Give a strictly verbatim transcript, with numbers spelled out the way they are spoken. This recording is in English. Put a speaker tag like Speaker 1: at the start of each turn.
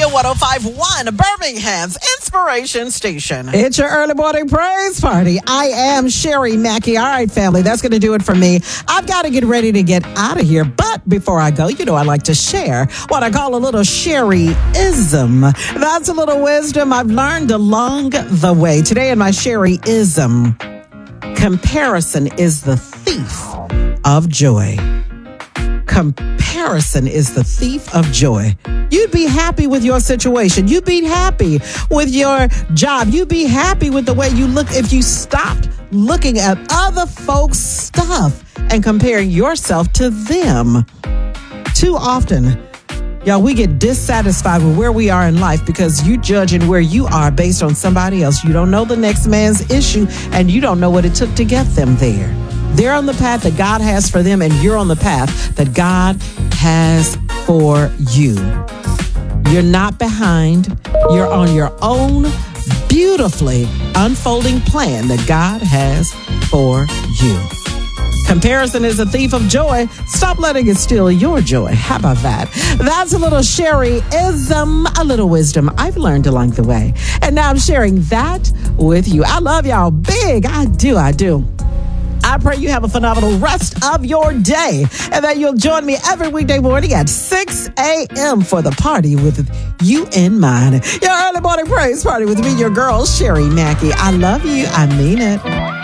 Speaker 1: one oh five point one, Birmingham's Inspiration Station.
Speaker 2: It's your early morning praise party. I am Sherry Mackey. All right, family, that's going to do it for me. I've got to get ready to get out of here. But before I go, you know I like to share what I call a little Sherry-ism. That's a little wisdom I've learned along the way. Today in my Sherry-ism, comparison is the thief of joy. Comparison is the thief of joy. You'd be happy with your situation. You'd be happy with your job. You'd be happy with the way you look if you stopped looking at other folks' stuff and comparing yourself to them. Too often, y'all, we get dissatisfied with where we are in life because you judging where you are based on somebody else. You don't know the next man's issue, and you don't know what it took to get them there. They're on the path that God has for them, and you're on the path that God has for you. You're not behind. You're on your own beautifully unfolding plan that God has for you. Comparison is a thief of joy. Stop letting it steal your joy. How about that? That's a little Sherry-ism, a little wisdom I've learned along the way. And now I'm sharing that with you. I love y'all big. I do, I do. I pray you have a phenomenal rest of your day and that you'll join me every weekday morning at six a.m. for the party with you in mind. Your early morning praise party with me, your girl, Sherry Mackey. I love you. I mean it.